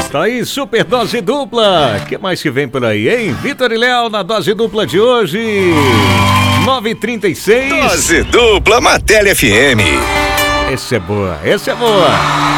Tá aí, super dose dupla. O que mais que vem por aí, hein? Vitor e Léo na dose dupla de hoje. 9h36. Dose dupla Martelli FM. Essa é boa, essa é boa.